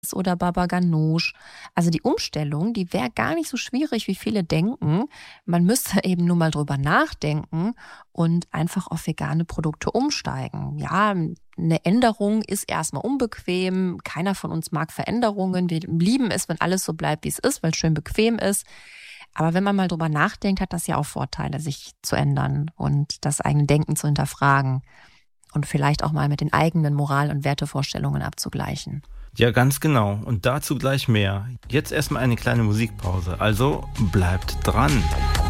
oder Baba Ganoush. Also die Umstellung, die wäre gar nicht so schwierig, wie viele denken. Man müsste eben nur mal drüber nachdenken und einfach auf vegane Produkte umsteigen. Ja, eine Änderung ist erstmal unbequem. Keiner von uns mag Veränderungen. Wir lieben es, wenn alles so bleibt, wie es ist, weil es schön bequem ist. Aber wenn man mal drüber nachdenkt, hat das ja auch Vorteile, sich zu ändern und das eigene Denken zu hinterfragen und vielleicht auch mal mit den eigenen Moral- und Wertevorstellungen abzugleichen. Ja, ganz genau. Und dazu gleich mehr. Jetzt erstmal eine kleine Musikpause. Also bleibt dran.